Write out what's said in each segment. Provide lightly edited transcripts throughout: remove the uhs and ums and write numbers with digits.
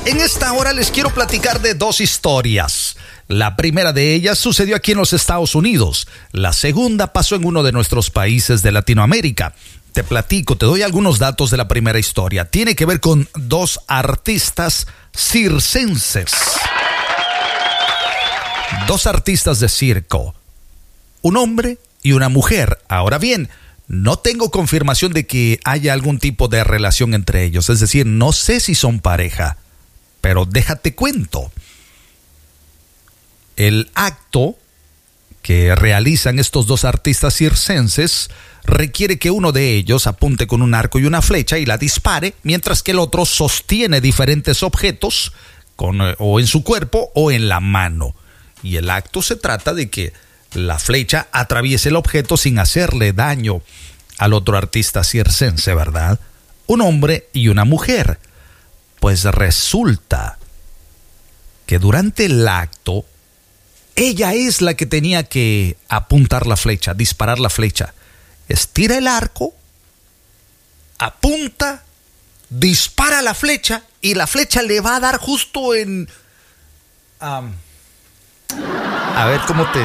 En esta hora les quiero platicar de dos historias. La primera de ellas sucedió aquí en los Estados Unidos. La segunda pasó en uno de nuestros países de Latinoamérica. Te platico, te doy algunos datos de la primera historia. Tiene que ver con dos artistas circenses. Dos artistas de circo. Un hombre y una mujer. Ahora bien, no tengo confirmación de que haya algún tipo de relación entre ellos. Es decir, no sé si son pareja. Pero déjate cuento. El acto que realizan estos dos artistas circenses requiere que uno de ellos apunte con un arco y una flecha y la dispare, mientras que el otro sostiene diferentes objetos o en su cuerpo o en la mano. Y el acto se trata de que la flecha atraviese el objeto sin hacerle daño al otro artista circense, ¿verdad? Un hombre y una mujer. Pues resulta que durante el acto, ella es la que tenía que apuntar la flecha, disparar la flecha. Estira el arco, apunta, dispara la flecha y la flecha le va a dar justo en... a ver, ¿cómo te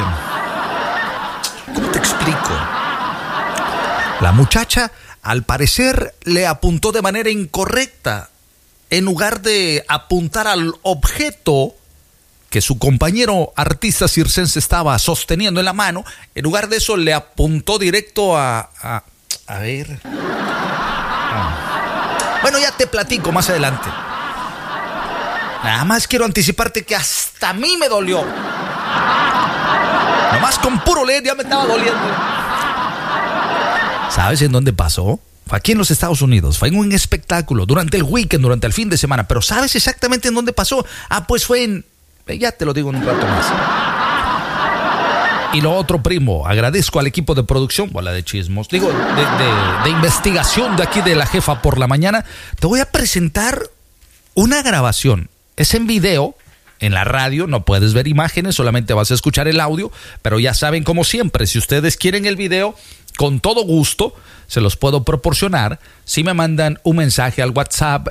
explico? La muchacha, al parecer, le apuntó de manera incorrecta. En lugar de apuntar al objeto que su compañero artista circense estaba sosteniendo en la mano, en lugar de eso le apuntó directo a ver. Bueno, ya te platico más adelante. Nada más quiero anticiparte que hasta a mí me dolió. Nomás con puro leer ya me estaba doliendo. ¿Sabes en dónde pasó? Fue aquí en los Estados Unidos, fue en un espectáculo, durante el weekend, durante el fin de semana. Pero ¿sabes exactamente en dónde pasó? Pues fue en... ya te lo digo en un rato más. Y lo otro, primo, agradezco al equipo de producción, bola de chismos, digo, de investigación de aquí de La Jefa por la Mañana. Te voy a presentar una grabación. Es en video, en la radio, no puedes ver imágenes, solamente vas a escuchar el audio. Pero ya saben, como siempre, si ustedes quieren el video, con todo gusto se los puedo proporcionar si me mandan un mensaje al WhatsApp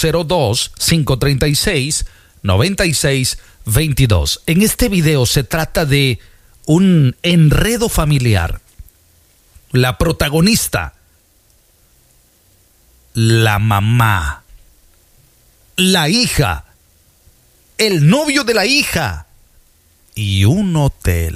202-536-9622. En este video se trata de un enredo familiar. La protagonista, la mamá, la hija, el novio de la hija y un hotel.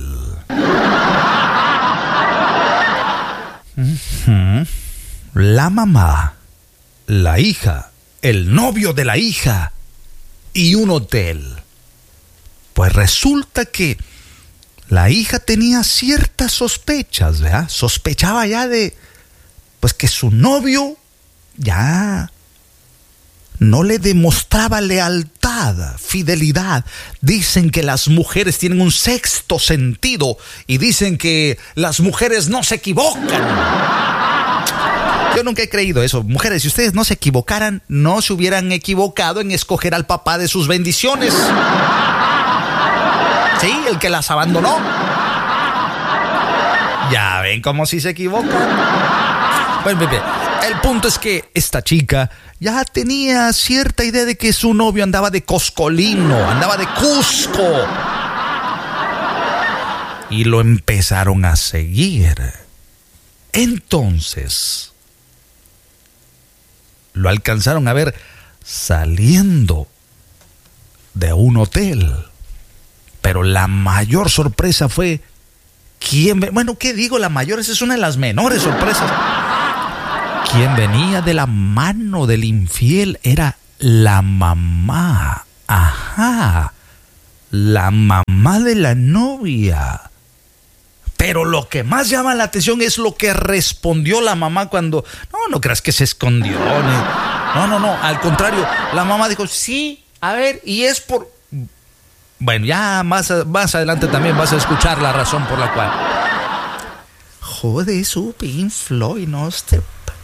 La mamá, la hija, el novio de la hija y un hotel. Pues resulta que la hija tenía ciertas sospechas, ¿verdad? Sospechaba ya de, pues que su novio ya no le demostraba lealtad, fidelidad. Dicen que las mujeres tienen un sexto sentido y dicen que las mujeres no se equivocan. Yo nunca he creído eso. Mujeres, si ustedes no se equivocaran, no se hubieran equivocado en escoger al papá de sus bendiciones. Sí, el que las abandonó. Ya ven cómo si se equivocan. Bueno, el punto es que esta chica ya tenía cierta idea de que su novio andaba de coscolino, andaba de Cusco. Y lo empezaron a seguir. Entonces lo alcanzaron a ver saliendo de un hotel. Pero la mayor sorpresa fue bueno, ¿qué digo? La mayor, esa es una de las menores sorpresas. Quien venía de la mano del infiel era la mamá. Ajá, la mamá de la novia. Pero lo que más llama la atención es lo que respondió la mamá cuando... No creas que se escondió. No, al contrario, la mamá dijo, sí, a ver, y es por... Bueno, ya más adelante también vas a escuchar la razón por la cual. Joder, su Pink Floyd, no step.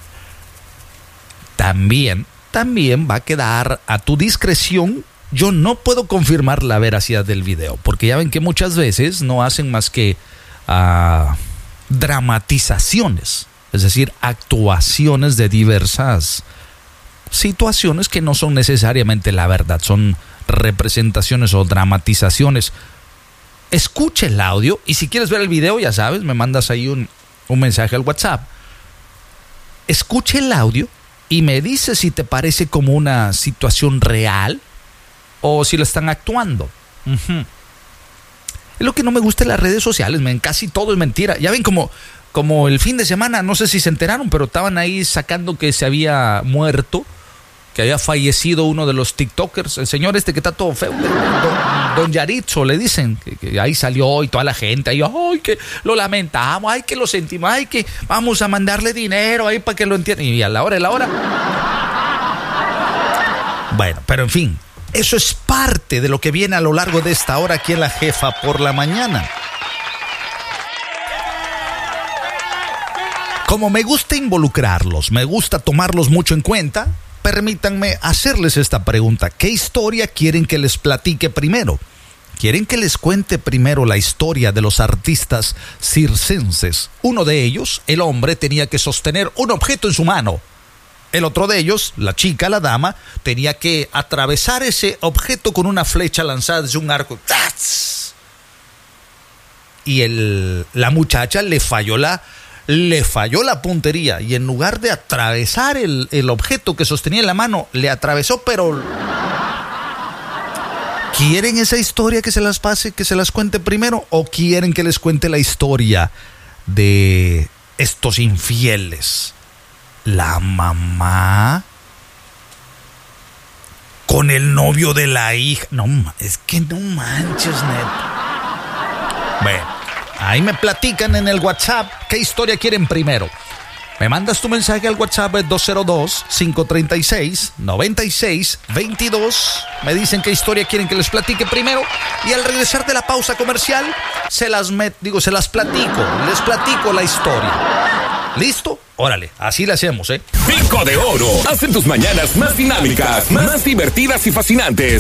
También va a quedar a tu discreción. Yo no puedo confirmar la veracidad del video, porque ya ven que muchas veces no hacen más que dramatizaciones, es decir, actuaciones de diversas situaciones que no son necesariamente la verdad, son representaciones o dramatizaciones. Escuche el audio y si quieres ver el video, ya sabes, me mandas ahí un mensaje al WhatsApp. Escuche el audio y me dice si te parece como una situación real o si lo están actuando. Es lo que no me gusta en las redes sociales, casi todo es mentira. Ya ven como el fin de semana, no sé si se enteraron, pero estaban ahí sacando que se había muerto, que había fallecido uno de los TikTokers, el señor este que está todo feo, don Yaritzo, le dicen, que ahí salió y toda la gente, ahí, ay, que lo lamentamos, ay, que lo sentimos, ay, que vamos a mandarle dinero ahí para que lo entiendan. Y a la hora. Bueno, pero en fin, eso es parte de lo que viene a lo largo de esta hora aquí en La Jefa por la Mañana. Como me gusta involucrarlos, me gusta tomarlos mucho en cuenta, permítanme hacerles esta pregunta. ¿Qué historia quieren que les platique primero? ¿Quieren que les cuente primero la historia de los artistas circenses? Uno de ellos, el hombre, tenía que sostener un objeto en su mano. El otro de ellos, la chica, la dama, tenía que atravesar ese objeto con una flecha lanzada desde un arco. ¡Tas! Y la muchacha le falló la puntería y en lugar de atravesar el objeto que sostenía en la mano, le atravesó, pero... ¿Quieren esa historia que se las pase, que se las cuente primero? ¿O quieren que les cuente la historia de estos infieles? La mamá con el novio de la hija. No, es que no manches, neta. Bueno, ahí me platican en el WhatsApp qué historia quieren primero. Me mandas tu mensaje al WhatsApp 202-536-9622. Me dicen qué historia quieren que les platique primero. Y al regresar de la pausa comercial, se las platico. Les platico la historia. ¿Listo? Órale, así le hacemos, ¿eh? Pico de Oro. Hacen tus mañanas más dinámicas, más divertidas y fascinantes.